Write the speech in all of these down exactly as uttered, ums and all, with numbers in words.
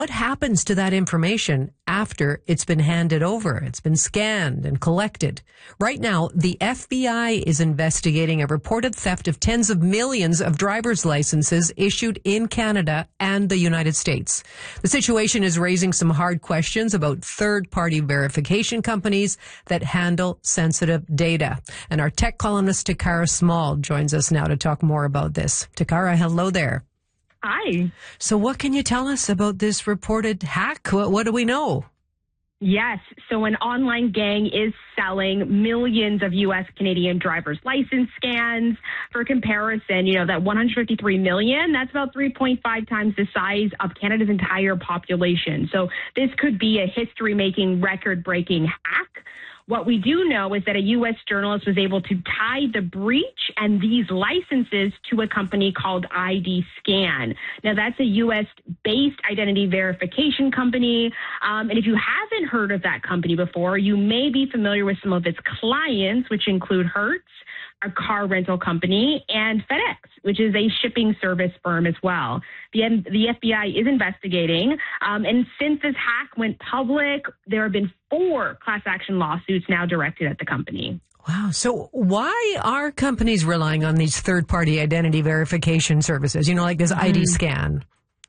What happens to that information after it's been handed over? It's been scanned and collected. Right now, the F B I is investigating a reported theft of tens of millions of driver's licenses issued in Canada and the United States. The situation is raising some hard questions about third-party verification companies that handle sensitive data. And our tech columnist Takara Small joins us now to talk more about this. Takara, hello there. Hi. So what can you tell us about this reported hack? What, what do we know? Yes. So an online gang is selling millions of U S Canadian driver's license scans. For comparison, you know, that one hundred fifty-three million, that's about three point five times the size of Canada's entire population. So this could be a history-making, record-breaking hack. What we do know is that a U S journalist was able to tie the breach and these licenses to a company called I D Scan. Now, that's a U S-based identity verification company. Um, and if you haven't heard of that company before, you may be familiar with some of its clients, which include Hertz, a car rental company, and FedEx, which is a shipping service firm as well. The, the F B I is investigating, um, and since this hack went public, there have been four class action lawsuits now directed at the company. Wow. So why are companies relying on these third-party identity verification services, you know, like this mm-hmm. I D Scan?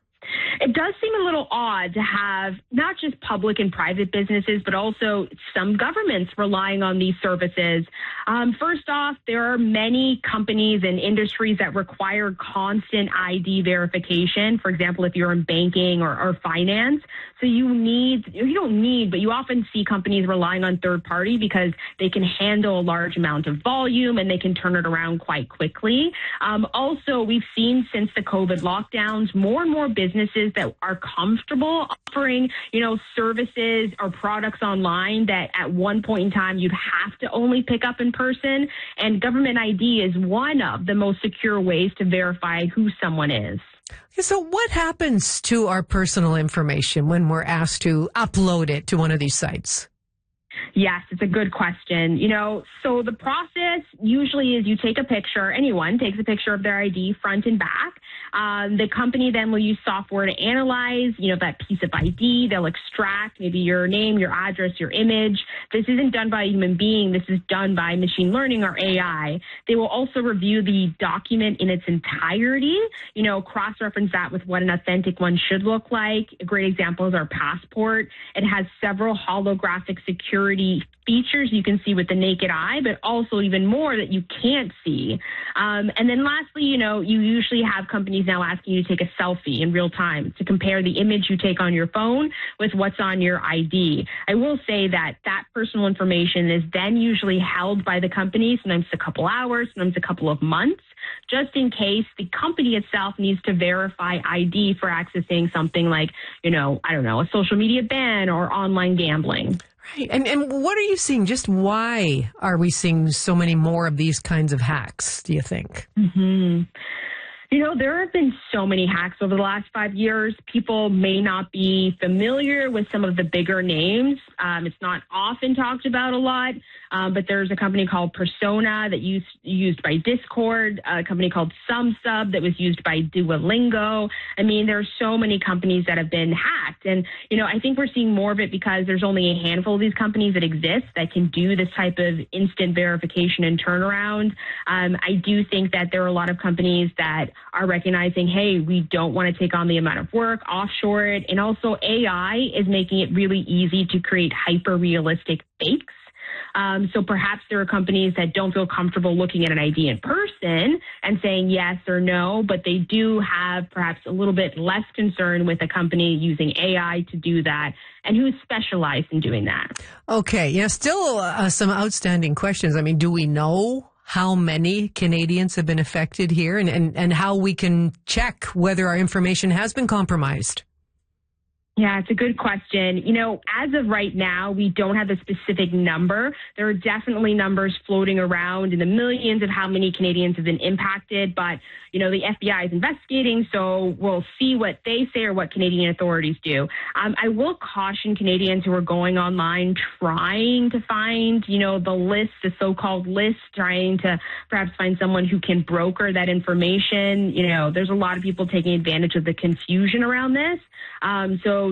It does seem a little odd to have not just public and private businesses, but also some governments relying on these services. Um, first off, there are many companies and industries that require constant I D verification. For example, if you're in banking or, or finance. So you need, you don't need, but you often see companies relying on third party because they can handle a large amount of volume and they can turn it around quite quickly. Um, also, we've seen since the COVID lockdowns, more and more businesses that are comfortable offering, you know, services or products online that at one point in time you'd have to only pick up in person. And government I D is one of the most secure ways to verify who someone is. So what happens to our personal information when we're asked to upload it to one of these sites? Yes, it's a good question. You know, so the process usually is you take a picture, anyone takes a picture of their I D front and back. Um, the company then will use software to analyze, you know, that piece of I D. They'll extract maybe your name, your address, your image. This isn't done by a human being. This is done by machine learning or A I. They will also review the document in its entirety, you know, cross-reference that with what an authentic one should look like. A great example is our passport. It has several holographic security features you can see with the naked eye, but also even more that you can't see. Um, and then lastly, you know, you usually have companies now asking you to take a selfie in real time to compare the image you take on your phone with what's on your I D. I will say that that personal information is then usually held by the company, sometimes a couple hours, sometimes a couple of months, just in case the company itself needs to verify I D for accessing something like, you know, I don't know, a social media ban or online gambling. Right. And and what are you seeing? Just why are we seeing so many more of these kinds of hacks, do you think? Mm-hmm. You know, there have been so many hacks over the last five years. People may not be familiar with some of the bigger names. Um, it's not often talked about a lot, um, but there's a company called Persona that used used by Discord, a company called SumSub that was used by Duolingo. I mean, there are so many companies that have been hacked. And, you know, I think we're seeing more of it because there's only a handful of these companies that exist that can do this type of instant verification and turnaround. Um, I do think that there are a lot of companies that are recognizing, hey, we don't want to take on the amount of work, offshore it. And also A I is making it really easy to create hyper-realistic fakes. Um, so perhaps there are companies that don't feel comfortable looking at an I D in person and saying yes or no, but they do have perhaps a little bit less concern with a company using A I to do that and who's specialized in doing that. Okay. Yeah, still uh, some outstanding questions. I mean, do we know how many Canadians have been affected here and, and, and how we can check whether our information has been compromised? Yeah, it's a good question. You know, as of right now, we don't have a specific number. There are definitely numbers floating around in the millions of how many Canadians have been impacted. But, you know, the F B I is investigating, so we'll see what they say or what Canadian authorities do. Um, I will caution Canadians who are going online trying to find, you know, the list, the so-called list, trying to perhaps find someone who can broker that information. You know, there's a lot of people taking advantage of the confusion around this. Um, so